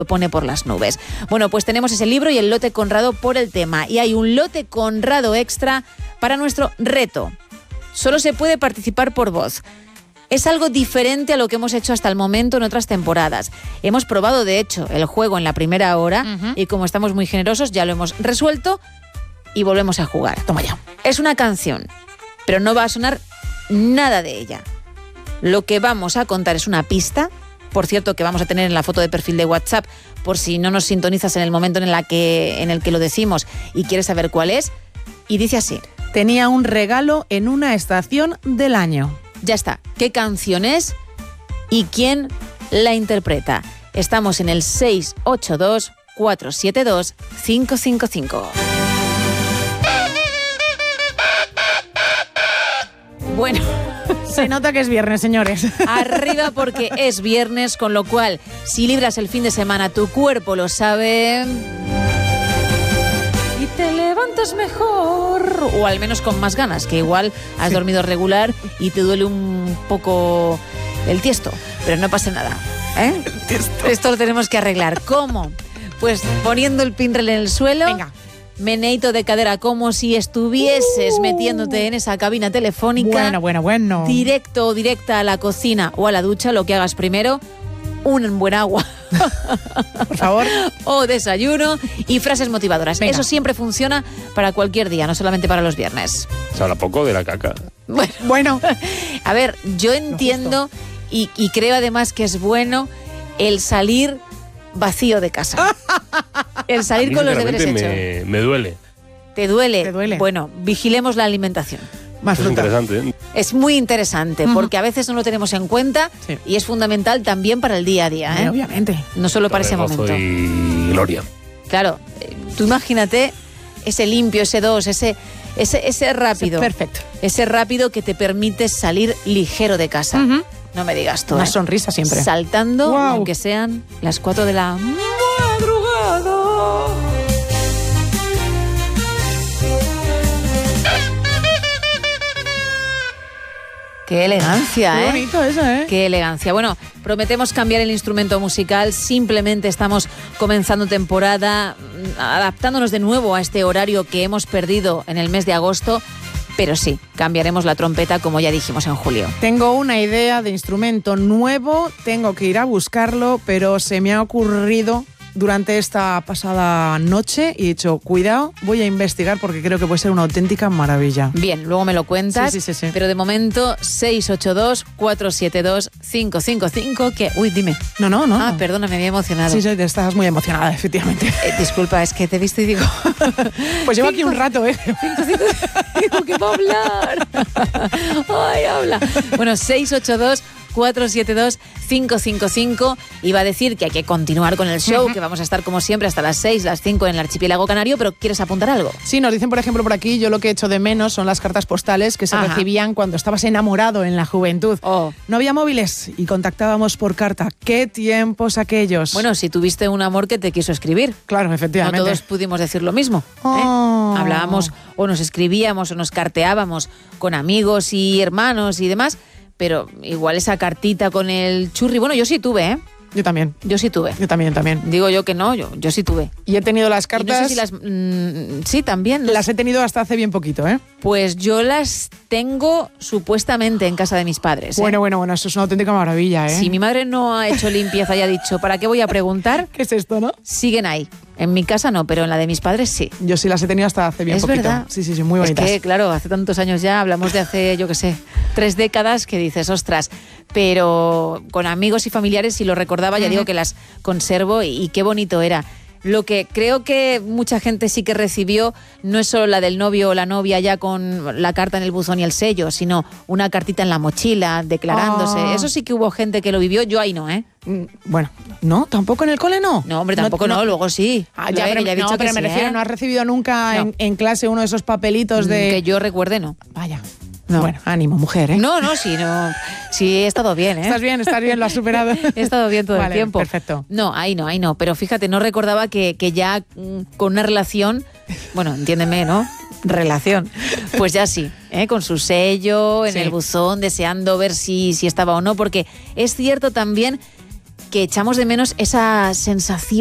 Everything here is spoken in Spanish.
lo pone por las nubes. Bueno, pues tenemos ese libro y el lote Conrado por el tema. Y hay un lote Conrado extra para nuestro reto. Solo se puede participar por voz. Es algo diferente a lo que hemos hecho hasta el momento en otras temporadas. Hemos probado, de hecho, el juego en la primera hora y como estamos muy generosos ya lo hemos resuelto y volvemos a jugar. Toma ya. Es una canción, pero no va a sonar nada de ella. Lo que vamos a contar es una pista, por cierto, que vamos a tener en la foto de perfil de WhatsApp, por si no nos sintonizas en el momento en el que lo decimos y quieres saber cuál es, y dice así. Tenía un regalo en una estación del año. Ya está. ¿Qué canción es y quién la interpreta? Estamos en el 682-472-555. Bueno, se nota que es viernes, señores. Arriba porque es viernes, con lo cual, si libras el fin de semana, tu cuerpo lo sabe y te levantas mejor, o al menos con más ganas, que igual has dormido regular y te duele un poco el tiesto, pero no pasa nada, ¿eh? Esto lo tenemos que arreglar. ¿Cómo? Pues poniendo el pinrel en el suelo. Venga. Meneito de cadera como si estuvieses metiéndote en esa cabina telefónica. Bueno. Directo o directa a la cocina o a la ducha, lo que hagas primero. Un buen agua. Por favor. O desayuno y frases motivadoras. Venga. Eso siempre funciona para cualquier día, no solamente para los viernes. Se habla poco de la caca. Bueno. A ver, yo entiendo y creo además que es bueno el salir vacío de casa. El salir con los deberes hechos. Me duele. ¿Te duele? ¿Te duele? Bueno, vigilemos la alimentación. Más Es fruta. interesante, ¿eh? Es muy interesante porque a veces no lo tenemos en cuenta y es fundamental también para el día a día, ¿eh? Obviamente. No solo para ese Gozo momento. y gloria. Claro, tú imagínate ese limpio, ese 2, ese rápido. Perfecto. Ese rápido que te permite salir ligero de casa. No me digas tú. Una sonrisa siempre. Saltando, Wow. aunque sean las 4 de la madrugada. Qué elegancia, Qué ¿eh? bonito eso, ¿eh? Qué elegancia. Bueno, prometemos cambiar el instrumento musical. Simplemente estamos comenzando temporada, adaptándonos de nuevo a este horario que hemos perdido en el mes de agosto. Pero sí, cambiaremos la trompeta como ya dijimos en julio. Tengo una idea de instrumento nuevo, tengo que ir a buscarlo, pero se me ha ocurrido durante esta pasada noche y he dicho, cuidado, voy a investigar porque creo que puede ser una auténtica maravilla. Bien, luego me lo cuentas, Sí. pero de momento 682-472-555, que... Uy, dime. No. Ah, perdona, me había emocionado. Sí, estás muy emocionada, efectivamente. Disculpa, es que te he visto y digo... Pues llevo aquí un rato, ¿eh? Digo que va a hablar. Ay, habla. Bueno, 682-472-555. Iba a decir que hay que continuar con el show, que vamos a estar como siempre hasta las 6, las 5 en el archipiélago canario, pero ¿quieres apuntar algo? Sí, nos dicen, por ejemplo, por aquí, yo lo que echo de menos son las cartas postales que se recibían cuando estabas enamorado en la juventud. Oh. No había móviles y contactábamos por carta. ¡Qué tiempos aquellos! Bueno, si tuviste un amor que te quiso escribir. claro, efectivamente. No todos pudimos decir lo mismo. Oh. Hablábamos o nos escribíamos o nos carteábamos con amigos y hermanos y demás, pero igual esa cartita con el churri, bueno, yo sí tuve, ¿eh? Yo también. Yo sí tuve. Yo también. Digo yo que no, yo sí tuve. Y he tenido las Y cartas... no sé si las... sí, también. Las he tenido hasta hace bien poquito, ¿eh? Pues yo las tengo supuestamente en casa de mis padres, ¿eh? Bueno, eso es una auténtica maravilla, ¿eh? Si mi madre no ha hecho limpieza y ha dicho, ¿para qué voy a preguntar? ¿Qué es esto, no? Siguen ahí. En mi casa no, pero en la de mis padres sí. Yo sí las he tenido hasta hace bien Es poquito. verdad. Sí, muy bonitas. Es que, claro, hace tantos años ya, hablamos de hace, yo qué sé, 3 décadas, que dices, ostras, pero con amigos y familiares, si lo recordaba, ya digo que las conservo y qué bonito era. Lo que creo que mucha gente sí que recibió no es solo la del novio o la novia ya con la carta en el buzón y el sello, sino una cartita en la mochila declarándose. Ah. Eso sí que hubo gente que lo vivió, yo ahí no, ¿eh? Bueno, ¿no? ¿Tampoco en el cole no? No, hombre, tampoco no, luego sí. Ya, pero, ya he dicho no, pero que me sí, refiero, ¿eh? ¿no has recibido nunca No. en clase uno de esos papelitos de...? Que yo recuerde, no. Vaya. No. Bueno, ánimo, mujer, ¿eh? No, sí he estado bien, ¿eh? Estás bien, lo has superado. He estado bien todo Vale, el tiempo. Perfecto. No, ahí no. Pero fíjate, no recordaba que ya con una relación, bueno, entiéndeme, ¿no? Relación. Pues ya sí, ¿eh? Con su sello, en Sí. el buzón, deseando ver si estaba o no, porque es cierto también que echamos de menos esa sensación